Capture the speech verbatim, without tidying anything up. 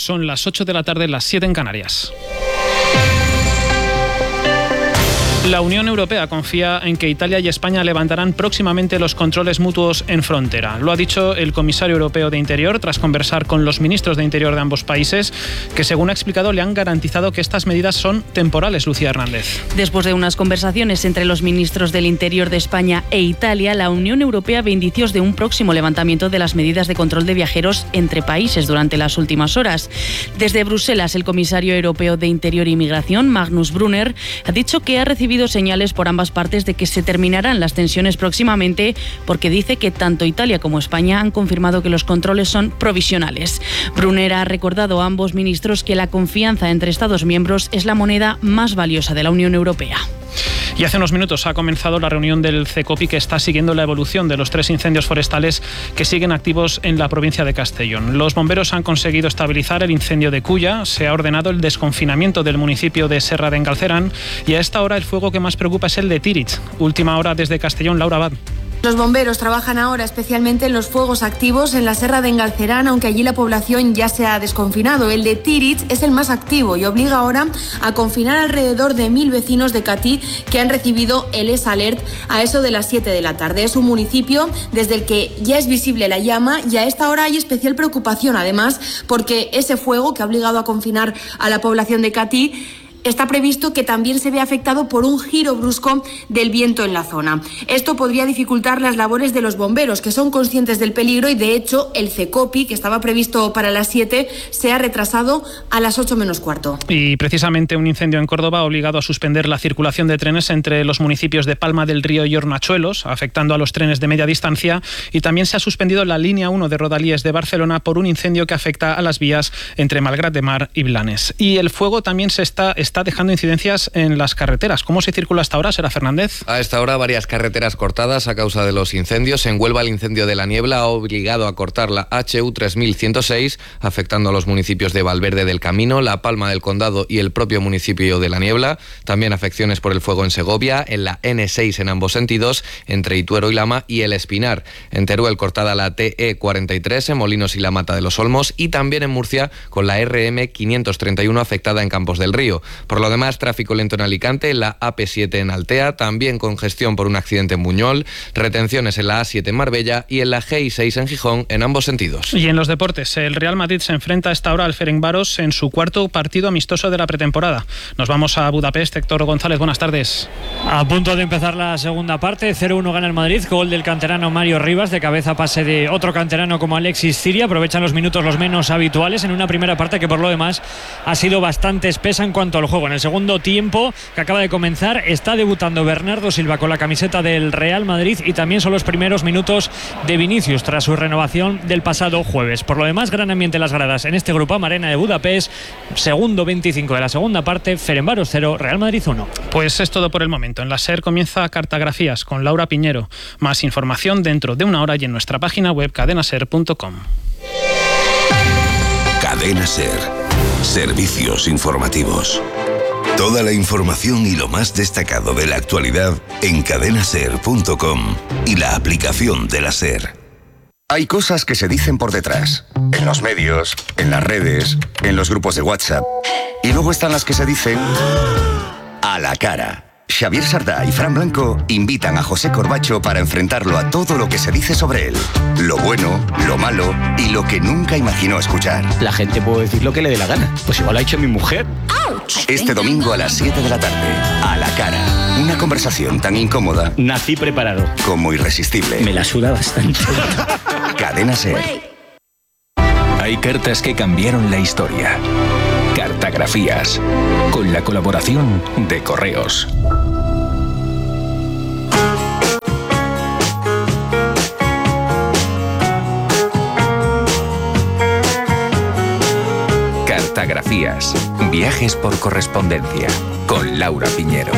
Son las ocho de la tarde, las siete en Canarias. La Unión Europea confía en que Italia y España levantarán próximamente los controles mutuos en frontera. Lo ha dicho el comisario europeo de Interior tras conversar con los ministros de Interior de ambos países, que según ha explicado le han garantizado que estas medidas son temporales. Lucía Hernández. Después de unas conversaciones entre los ministros del Interior de España e Italia, la Unión Europea ve indicios de un próximo levantamiento de las medidas de control de viajeros entre países durante las últimas horas. Desde Bruselas, el comisario europeo de Interior y Migración, Magnus Brunner, ha dicho que ha recibido señales por ambas partes de que se terminarán las tensiones próximamente, porque dice que tanto Italia como España han confirmado que los controles son provisionales. Brunner ha recordado a ambos ministros que la confianza entre Estados miembros es la moneda más valiosa de la Unión Europea. Y hace unos minutos ha comenzado la reunión del CECOPI, que está siguiendo la evolución de los tres incendios forestales que siguen activos en la provincia de Castellón. Los bomberos han conseguido estabilizar el incendio de Culla, se ha ordenado el desconfinamiento del municipio de Serra de Engalcerán y a esta hora el fuego que más preocupa es el de Tíritz. Última hora desde Castellón, Laura Abad. Los bomberos trabajan ahora especialmente en los fuegos activos en la Serra de Engalcerán, aunque allí la población ya se ha desconfinado. El de Tíritz es el más activo y obliga ahora a confinar alrededor de mil vecinos de Catí que han recibido el E S Alert a eso de las siete de la tarde. Es un municipio desde el que ya es visible la llama y a esta hora hay especial preocupación, además, porque ese fuego que ha obligado a confinar a la población de Catí está previsto que también se vea afectado por un giro brusco del viento en la zona. Esto podría dificultar las labores de los bomberos, que son conscientes del peligro, y de hecho el CECOPI, que estaba previsto para las siete, se ha retrasado a las ocho menos cuarto. Y precisamente un incendio en Córdoba ha obligado a suspender la circulación de trenes entre los municipios de Palma del Río y Hornachuelos, afectando a los trenes de media distancia, y también se ha suspendido la línea uno de Rodalies de Barcelona por un incendio que afecta a las vías entre Malgrat de Mar y Blanes. Y el fuego también se está, está dejando incidencias en las carreteras. ¿Cómo se circula hasta ahora, Sera Fernández? A esta hora varias carreteras cortadas a causa de los incendios. En Huelva el incendio de la Niebla ha obligado a cortar la H U tres mil ciento seis, afectando a los municipios de Valverde del Camino, La Palma del Condado y el propio municipio de la Niebla. También afecciones por el fuego en Segovia, en la N seis en ambos sentidos, entre Ituero y Lama y El Espinar. En Teruel cortada la T E cuarenta y tres en Molinos y la Mata de los Olmos, y también en Murcia con la R M quinientos treinta y uno afectada en Campos del Río. Por lo demás, tráfico lento en Alicante, la A P siete en Altea, también congestión por un accidente en Buñol, retenciones en la A siete en Marbella y en la G I seis en Gijón en ambos sentidos. Y en los deportes, el Real Madrid se enfrenta a esta hora al Ferencváros en su cuarto partido amistoso de la pretemporada. Nos vamos a Budapest. Héctor González, buenas tardes. A punto de empezar la segunda parte, cero uno gana el Madrid, gol del canterano Mario Rivas, de cabeza pase de otro canterano como Alexis Ciria. Aprovechan los minutos los menos habituales en una primera parte que por lo demás ha sido bastante espesa en cuanto al juego. En el segundo tiempo que acaba de comenzar está debutando Bernardo Silva con la camiseta del Real Madrid, y también son los primeros minutos de Vinicius tras su renovación del pasado jueves. Por lo demás, gran ambiente en las gradas en este Grupo Arena de Budapest. Segundo veinticinco de la segunda parte, Ferencváros cero, Real Madrid uno. Pues es todo por el momento. En la SER comienza Cartografías con Laura Piñero. Más información dentro de una hora y en nuestra página web cadena ser punto com. Cadena SER. Servicios informativos. Toda la información y lo más destacado de la actualidad en cadena ser punto com y la aplicación de la SER. Hay cosas que se dicen por detrás, en los medios, en las redes, en los grupos de WhatsApp. Y luego están las que se dicen a la cara. Xavier Sardá y Fran Blanco invitan a José Corbacho para enfrentarlo a todo lo que se dice sobre él. Lo bueno, lo malo y lo que nunca imaginó escuchar. La gente puede decir lo que le dé la gana. Pues igual ha hecho mi mujer. Este domingo a las siete de la tarde, a la cara. Una conversación tan incómoda. Nací preparado. Como irresistible. Me la suda bastante. Cadena SER. Hay cartas que cambiaron la historia. Cartografías. Con la colaboración de Correos. Cartografías. Viajes por correspondencia. Con Laura Piñero.